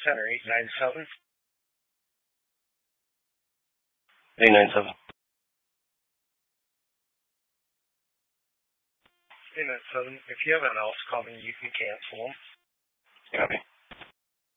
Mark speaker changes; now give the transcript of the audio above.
Speaker 1: Center 897.
Speaker 2: 897.
Speaker 1: 897. If you have an else call me, you can cancel them.
Speaker 2: Copy.